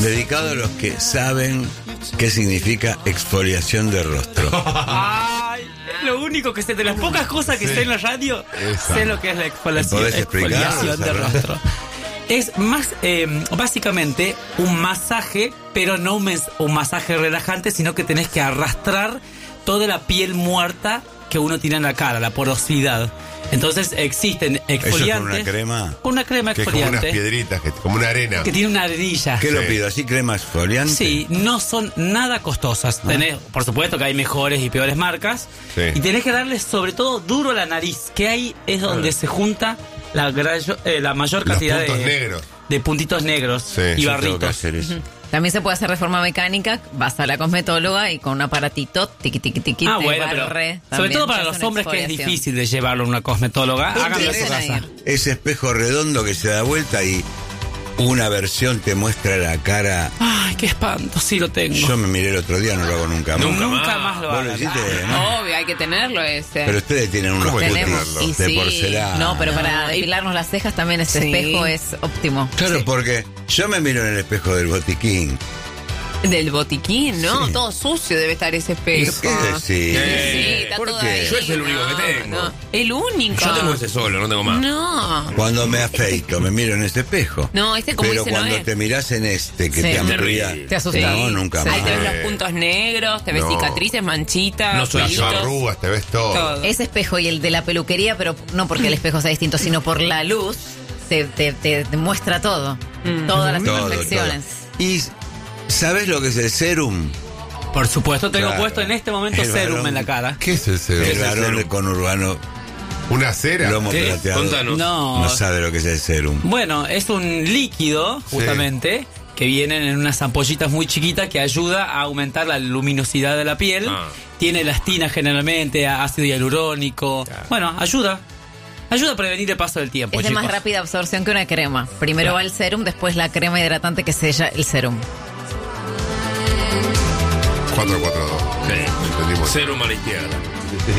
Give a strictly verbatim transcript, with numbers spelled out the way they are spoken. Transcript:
Dedicado a los que saben qué significa exfoliación de rostro. Ay, es lo único que sé, de las pocas cosas que Sí. sé en la radio, Esa. sé lo que es la exfoliación, ¿Podés explicar? exfoliación de rostro. Es más, eh, básicamente, un masaje, pero no un, mes- un masaje relajante, sino que tenés que arrastrar toda la piel muerta que uno tiene en la cara, la porosidad. Entonces existen ¿Eso es exfoliantes. con una crema? Con una crema Que es como unas exfoliante. piedritas, que, como una arena. Que tiene una arenilla. ¿Qué lo Sí. pido? ¿Así crema exfoliante? Sí, no son nada costosas. Tenés, por supuesto que hay mejores y peores marcas. Sí. Y tenés que darle sobre todo duro a la nariz, que ahí es donde se junta la, gra- eh, la mayor Los cantidad puntos de, negros. de puntitos negros Sí, y Yo tengo que barritos. hacer eso. También se puede hacer de forma mecánica, vas a la cosmetóloga y con un aparatito, tiqui tiqui tiqui, Ah, te bueno, pero barre, sobre también todo te para hace los una hombres que es exfoliación. difícil de llevarlo a una cosmetóloga, ¿Dónde háganlo en su empiezan casa. ahí? Ese espejo redondo que se da vuelta y una versión te muestra la cara. Ay, qué espanto, sí lo tengo. Yo me miré el otro día, no lo hago nunca más. Nunca, Nunca más. más. lo Vos lo hagan. hiciste, ¿no? Obvio, hay que tenerlo ese. Pero ustedes tienen unos ¿Cómo hay que cutis tenerlo? Y de sí, porcelana. No, pero para No, y- depilarnos las cejas también ese Sí. espejo es óptimo. Claro, Sí. porque yo me miro en el espejo del botiquín. Del botiquín, ¿no? Sí. Todo sucio debe estar ese espejo. ¿Qué decís? Eh, Sí, está ¿por todo qué? ahí. Yo es el único que tengo. no. El único. Yo tengo ese solo, no tengo más. No. Cuando me afeito, me miro en ese espejo. No, este como Pero ese no cuando es. te mirás en este que Sí. te amplía. Terrible. Te asusta. No, nunca Sí. más. Ahí te ves Eh, los puntos negros, te ves no. cicatrices, manchitas, No soy Las yo. pelitos, arrugas, te ves todo. todo. Ese espejo y el de la peluquería, pero no porque el espejo sea distinto, sino por la luz, te, te, te- te muestra todo. Todas las Todo, imperfecciones. todo. ¿Y sabes lo que es el serum? Por supuesto, tengo Claro. puesto en este momento El serum varón. en la cara. ¿Qué es ese? El varón de conurbano ¿Una cera? lomo ¿Qué? plateado Contanos. No. no sabe lo que es el serum. Bueno, es un líquido, justamente, que vienen en unas ampollitas muy chiquitas que ayuda a aumentar la luminosidad de la piel. Ah. Tiene elastina generalmente, ácido hialurónico. Bueno, ayuda. Ayuda a prevenir el paso del tiempo, Es de chicos. más rápida absorción que una crema. Primero Claro. va el serum, después la crema hidratante que sella el serum. cuatro cuatro dos. Sí. Entendimos. Serum a la izquierda.